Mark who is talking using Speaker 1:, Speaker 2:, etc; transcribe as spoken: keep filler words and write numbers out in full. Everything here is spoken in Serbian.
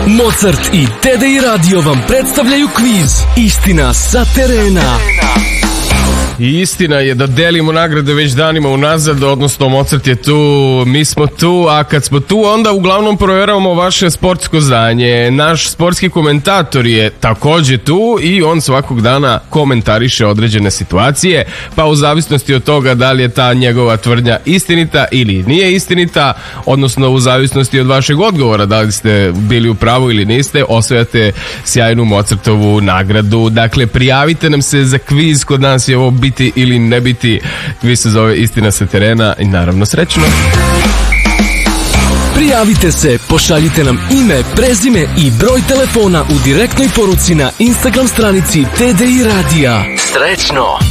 Speaker 1: Mozart i T D I Radio vam predstavljaju kviz Istina sa terena.
Speaker 2: I istina je da delimo nagrade već danima unazad, odnosno Mozart je tu, mi smo tu, a kad smo tu onda uglavnom provjeravamo vaše sportsko znanje. Naš sportski komentator je također tu i on svakog dana komentariše određene situacije, pa u zavisnosti od toga da li je ta njegova tvrdnja istinita ili nije istinita, odnosno u zavisnosti od vašeg odgovora da li ste bili u pravu ili niste, osvajate sjajnu Mozartovu nagradu. Dakle, prijavite nam se za kviz, kod nas je ovo biti ili ne biti, kviz se zove Istina sa terena i naravno srećno.
Speaker 1: Prijavite se, pošaljite nam ime, prezime i broj telefona u direktnoj poruci na Instagram stranici T D I Radija. Srećno!